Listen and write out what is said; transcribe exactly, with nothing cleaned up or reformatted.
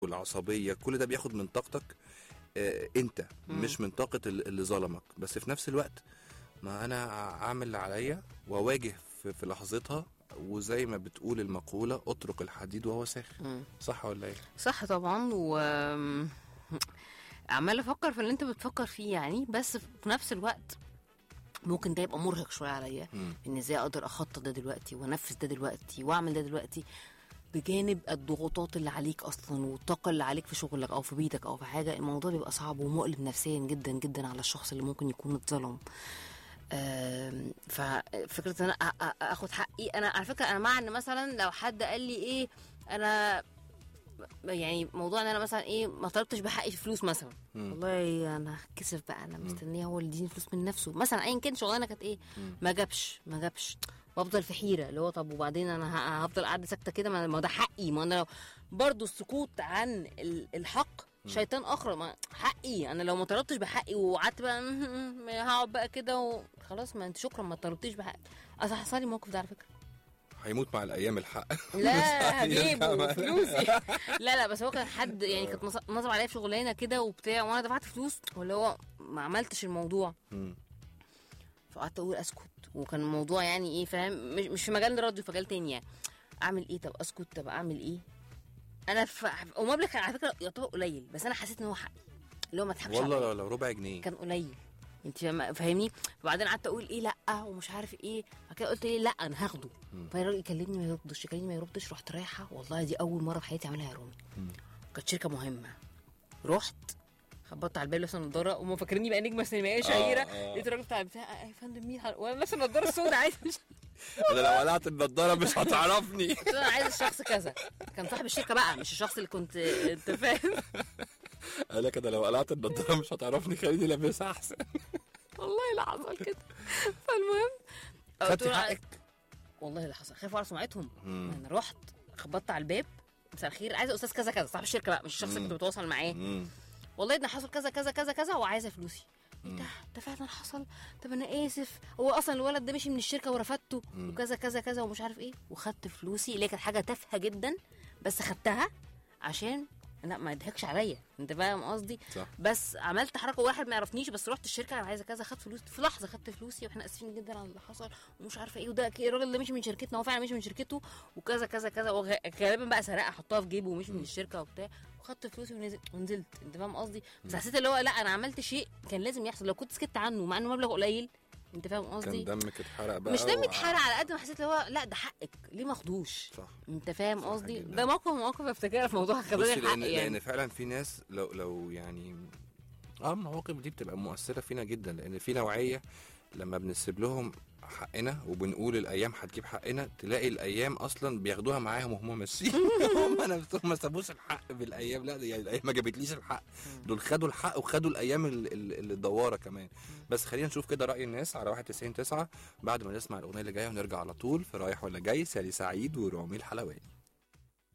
والعصبيه كل ده بياخد من طاقتك آه انت مم. مش من طاقه اللي ظلمك. بس في نفس الوقت ما انا اعمل اللي عليا واواجه في, في لحظتها، وزي ما بتقول المقوله اطرق الحديد وهو ساخن. صح ولا ايه؟ صح طبعا. و عمال افكر في اللي انت بتفكر فيه يعني، بس في نفس الوقت ممكن ده يبقى مرهق شويه عليا، ان ازاي اقدر اخطط ده دلوقتي وانفذ ده دلوقتي واعمل ده دلوقتي، بجانب الضغوطات اللي عليك اصلا والطاقه اللي عليك في شغلك او في بيتك او في حاجه. الموضوع بيبقى صعب ومؤلم نفسيا جدا جدا على الشخص اللي ممكن يكون اتظلم. ففكره ان انا اخد حقي، انا على فكره انا مع ان مثلا لو حد قال لي ايه، انا يعني موضوع ان انا مثلا ايه ما طلبتش بحقي في فلوس مثلا، مم. والله انا هكسف بقى، انا مستنيه هو اللي يديني فلوس من نفسه مثلا، ايا كان شغلانه كانت ايه، مم. ما جابش ما جابش وافضل في حيره اللي هو طب وبعدين انا هفضل قاعده ساكته كده، ما ده حقي. ما انا لو برضو السكوت عن الحق شيطان اخر، ما حقي انا لو ما طلبتش بحقي وقعدت بقى هقعد بقى كده وخلاص، ما انت شكرا ما طلبتيش بحقي. اصل حصل لي موقف ده على فكره، هيموت مع الايام الحق. لا هجيبه فلوسي. لا لا بس هو كان حد يعني كانت نظر عليا في شغلانه كده وبتاع، وانا دفعت فلوس ولا هو ما عملتش الموضوع، فقعدت اقول اسكت. وكان الموضوع يعني ايه فاهم، مش, مش في مجال الراديو، في مجال تاني يعني. اعمل ايه؟ طب اسكت؟ طب اعمل ايه؟ انا ف... ومبلغ على فكره يعتبر قليل، بس انا حسيت ان هو حقي، اللي هو ما تضحكش والله لو, لو ربع جنيه كان قليل، انت فاهمني. وبعدين قعدت اقول ايه لا ومش عارف ايه، فكده قلت ايه لا انا هاخده. فالراجل يكلمني ما يردش، يكلمني ما يردش، رحت رايحه. والله دي اول مره في حياتي اعملها يا رومي، كانت شركه مهمه. رحت خبطت على الباب لابسه نضاره، وما فاكريني بقى نجمه سينمائيه شهيره. لقيت الراجل بتاع بتاع يا فندم مين وانا لابسه النضاره السوداء عايز انا لو قلعت النضاره مش هتعرفني. انا عايز الشخص كذا، كان صاحب الشركه بقى مش الشخص اللي كنت انت فاهم. قال لك انا لو قلعت النضاره مش هتعرفني، خليني لابسها احسن. والله لا حصل كده. فالمهم خدت حقك؟ والله اللي حصل خايف على سمعتهم. انا رحت خبطت على الباب، مساء الخير عايزه استاذ كذا كذا، صاحب الشركه بقى مش الشخص اللي كنت بتواصل معاه. والله ده حصل كذا كذا كذا كذا وعايزه فلوسي. ايه ده ده فعلا حصل؟ طب انا اسف، هو اصلا الولد ده مشي من الشركه ورفدته وكذا كذا كذا ومش عارف ايه، وخدت فلوسي اللي كانت حاجه تافهه جدا، بس خدتها عشان لا ما يضحكش عليا، انت فاهم قصدي. بس عملت حركه، واحد ما يعرفنيش بس رحت الشركه انا عايزه كذا، خدت فلوس في لحظه، خدت فلوسي واحنا اسفين جدا على اللي حصل ومش عارفه ايه، وده الراجل ده مشي من شركتنا، هو فعلا مشي من شركته وكذا كذا كذا، وغالبا بقى سرقه احطها في جيبه ومشي من الشركه وبتاع، وخدت فلوسي ونزلت ونزلت انت فاهم قصدي. بس حسيت اللي هو لا انا عملت شيء كان لازم يحصل، لو كنت سكت عنه مع انه مبلغ قليل انت فاهم قصدي، كان دمك اتحرق بقى. مش دمي اتحرق على قد ما حسيت اللي هو لا ده حقك ليه ما اخدوش، انت فاهم قصدي. ده موقف موقف افتكرها في موضوع خدوني الحق لأن, يعني. لان فعلا في ناس لو لو يعني اه المواقف دي بتبقى مؤثره فينا جدا، لان في نوعيه لما بنسيب لهم حقنا وبنقول الايام هتجيب حقنا، تلاقي الايام اصلا بياخدوها معاهم وهم ماشيين. هم نفسهم ما سابوش الحق بالايام، لا يعني الايام ما جابتليش الحق، دول خدوا الحق وخدوا الايام اللي الدواره كمان. بس خلينا نشوف كده راي الناس على واحد تسعين تسعة بعد ما نسمع الاغنيه اللي جايه، ونرجع على طول في رايح ولا جاي. سالي سعيد ورامي الحلواني.